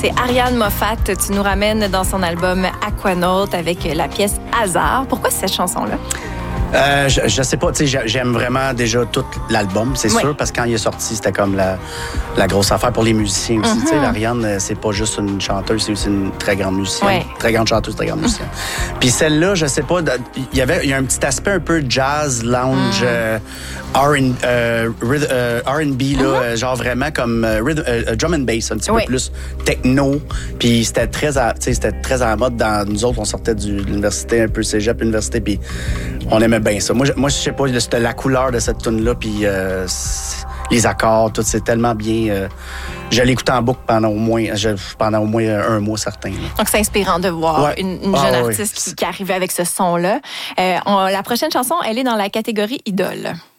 C'est Ariane Moffat. Tu nous ramènes dans son album Aquanaut avec la pièce Hasard. Pourquoi cette chanson-là? Je sais pas, tu sais, j'aime vraiment déjà tout l'album, c'est sûr, parce que quand il est sorti, c'était comme la grosse affaire pour les musiciens aussi. Tu sais, Ariane, c'est pas juste une chanteuse, c'est aussi une très grande musicienne. Très grande chanteuse, très grande musicienne. Puis celle-là, je sais pas, il y a un petit aspect un peu jazz, lounge, R&B, là, genre vraiment comme drum and bass, un petit peu plus techno. Puis c'était très à la mode dans nous autres, on sortait de l'université, un peu cégep, université, puis on aimait bien ça. Moi, je sais pas, c'était la couleur de cette tune-là, puis les accords, tout, c'est tellement bien. Je l'écoute en boucle pendant au moins un mois certain. Là. Donc, c'est inspirant de voir une jeune artiste qui arrivait avec ce son-là. La prochaine chanson, elle est dans la catégorie idole.